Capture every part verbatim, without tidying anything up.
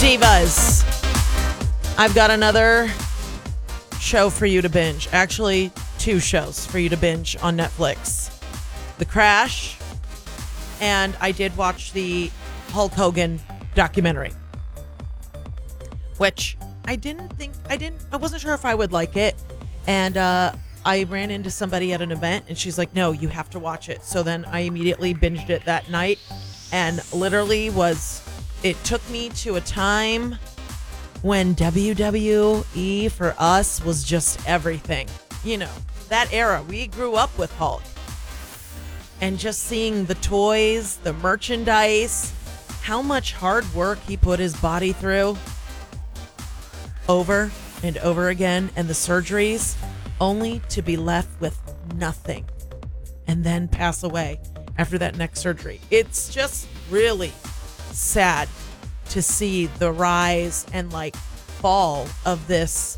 Divas. I've got another show for you to binge. Actually, two shows for you to binge on Netflix. The Crash, and I did watch the Hulk Hogan documentary, which I didn't think, I didn't, I wasn't sure if I would like it. And uh, I ran into somebody at an event and she's like, no, you have to watch it. So then I immediately binged it that night and literally was, it took me to a time when W W E for us was just everything. You know, that era. We grew up with Hulk. And just seeing the toys, the merchandise, how much hard work he put his body through over and over again, and the surgeries, only to be left with nothing and then pass away after that next surgery. It's just really sad to see the rise and like fall of this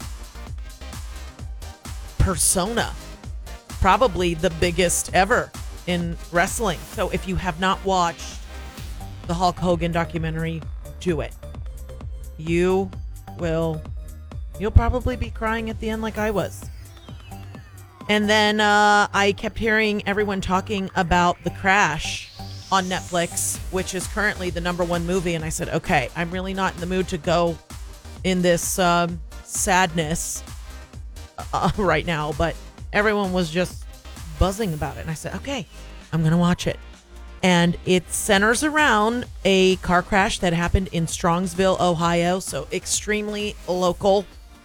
persona, probably the biggest ever in wrestling. So if you have not watched the Hulk Hogan documentary, do it. You will, you'll probably be crying at the end like I was. And then uh, I kept hearing everyone talking about The Crash on Netflix, which is currently the number one movie. And I said, okay, I'm really not in the mood to go in this um, sadness uh, right now. But everyone was just buzzing about it. And I said, okay, I'm going to watch it. And it centers around a car crash that happened in Strongsville, Ohio. So extremely local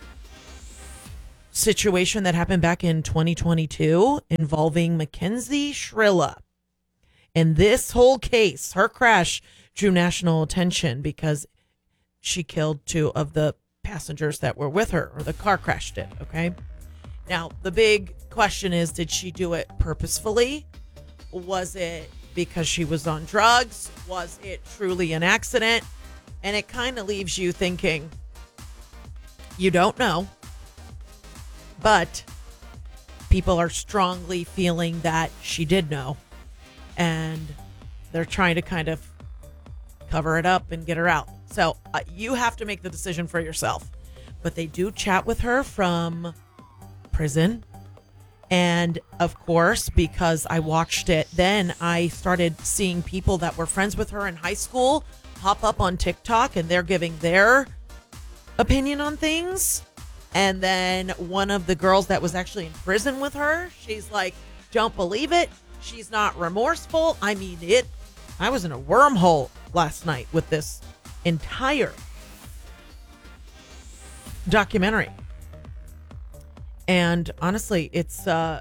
situation that happened back in twenty twenty-two involving Mackenzie Shrilla. And this whole case, her crash, drew national attention because she killed two of the passengers that were with her, or the car crash did, okay? Now, the big question is, did she do it purposefully? Was it because she was on drugs? Was it truly an accident? And it kind of leaves you thinking, you don't know. But people are strongly feeling that she did know. And they're trying to kind of cover it up and get her out. So uh, you have to make the decision for yourself. But they do chat with her from prison. And of course, because I watched it, then I started seeing people that were friends with her in high school pop up on TikTok, and they're giving their opinion on things. And then one of the girls that was actually in prison with her, she's like, don't believe it. She's not remorseful. I mean, it, I was in a wormhole last night with this entire documentary. And honestly, it's uh,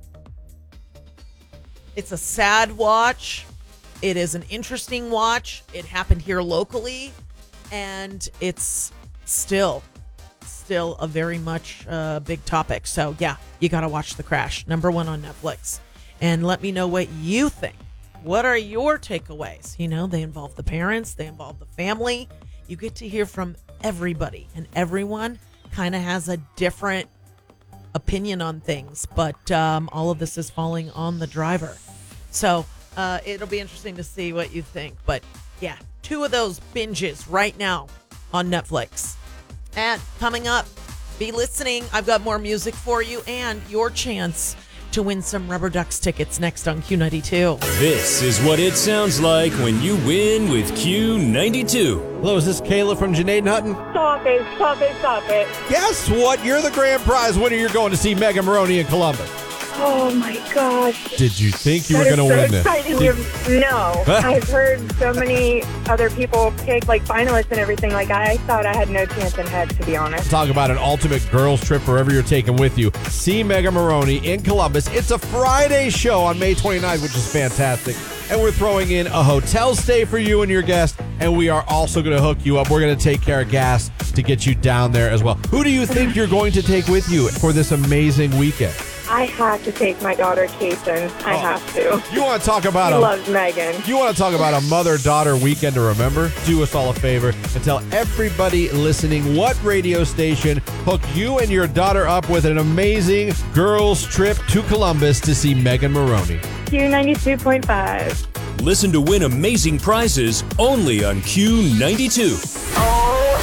it's a sad watch. It is an interesting watch. It happened here locally, and it's still, still a very much uh, big topic. So yeah, you got to watch The Crash, number one on Netflix, and let me know what you think. What are your takeaways? You know, they involve the parents, they involve the family. You get to hear from everybody, and everyone kind of has a different opinion on things, but um, all of this is falling on the driver. So uh, it'll be interesting to see what you think. But yeah, two of those binges right now on Netflix. And coming up, be listening. I've got more music for you and your chance to win some Rubber Ducks tickets next on Q ninety-two. This is what it sounds like when you win with Q ninety-two. Hello, is this Kayla from Janae and Hutton? Stop it, stop it, stop it. Guess what? You're the grand prize winner. You're going to see Megan Maroney in Columbus. Oh my gosh. Did you think you That were going to is win so this? exciting. Did- You- No. I've heard so many other people pick like finalists and everything. Like I thought I had no chance in heck, to be honest. Talk about an ultimate girls trip wherever you're taking with you. See Megan Maroney in Columbus. It's a Friday show on May twenty-ninth, which is fantastic. And we're throwing in a hotel stay for you and your guest. And we are also going to hook you up. We're going to take care of gas to get you down there as well. Who do you think you're going to take with you for this amazing weekend? I have to take my daughter, Kason. I Oh. have to. You want to talk about She a loves Megan. You want to talk about a mother-daughter weekend to remember? Do us all a favor and tell everybody listening what radio station hooked you and your daughter up with an amazing girls trip to Columbus to see Megan Maroney. Q ninety-two point five. Listen to win amazing prizes only on Q ninety-two. Oh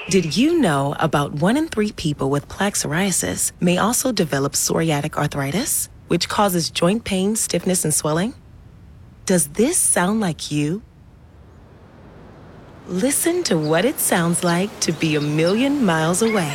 Did you know about one in three people with plaque psoriasis may also develop psoriatic arthritis, which causes joint pain, stiffness, and swelling? Does this sound like you? Listen to what it sounds like to be a million miles away.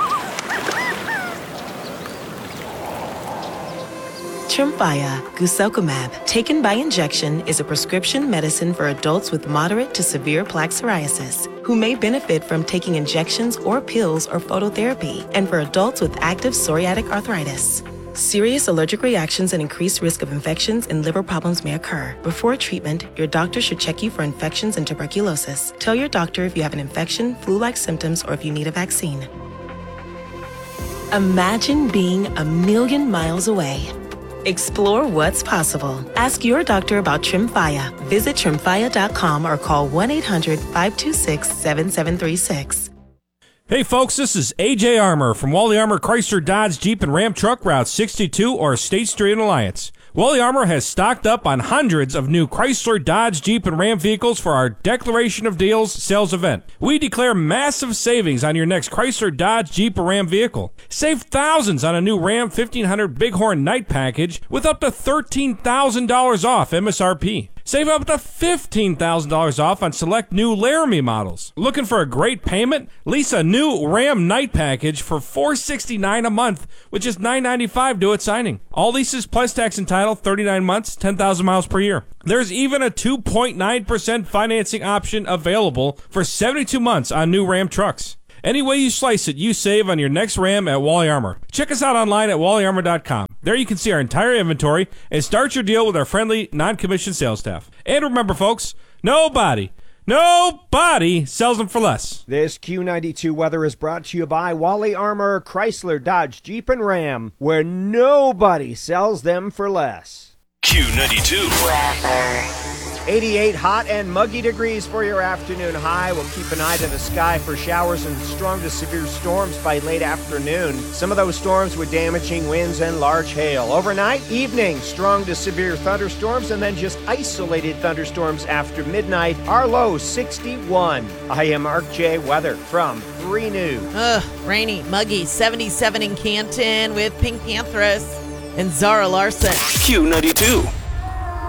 Tremfya guselkumab, taken by injection, is a prescription medicine for adults with moderate to severe plaque psoriasis who may benefit from taking injections or pills or phototherapy, and for adults with active psoriatic arthritis. Serious allergic reactions and increased risk of infections and liver problems may occur. Before treatment, your doctor should check you for infections and tuberculosis. Tell your doctor if you have an infection, flu-like symptoms, or if you need a vaccine. Imagine being a million miles away. Explore what's possible. Ask your doctor about Tremfya. Visit tremfya dot com or call one eight hundred, five two six, seven seven three six. Hey folks, this is A J Armour from Wally Armour Chrysler Dodge Jeep and Ram Truck Route sixty-two or State Street in Alliance. Wally Armour has stocked up on hundreds of new Chrysler, Dodge, Jeep, and Ram vehicles for our Declaration of Deals sales event. We declare massive savings on your next Chrysler, Dodge, Jeep, or Ram vehicle. Save thousands on a new Ram fifteen hundred Bighorn Night Package with up to thirteen thousand dollars off M S R P. Save up to fifteen thousand dollars off on select new Laramie models. Looking for a great payment? Lease a new Ram Night Package for four hundred sixty-nine dollars a month, with just nine hundred ninety-five dollars due at signing. All leases plus tax and title, thirty-nine months, ten thousand miles per year. There's even a two point nine percent financing option available for seventy-two months on new Ram trucks. Any way you slice it, you save on your next Ram at Wally Armour. Check us out online at wally armour dot com. There you can see our entire inventory and start your deal with our friendly, non-commissioned sales staff. And remember, folks, nobody, nobody sells them for less. This Q ninety-two weather is brought to you by Wally Armour, Chrysler, Dodge, Jeep, and Ram, where nobody sells them for less. Q ninety-two. eighty-eight hot and muggy degrees for your afternoon high. We'll keep an eye to the sky for showers and strong to severe storms by late afternoon. Some of those storms with damaging winds and large hail. Overnight, evening, strong to severe thunderstorms, and then just isolated thunderstorms after midnight. Our low, sixty-one. I am Mark J. Weather from three News. Ugh, rainy, muggy, seventy-seven in Canton with Pink Panthers and Zara Larson. Q ninety-two.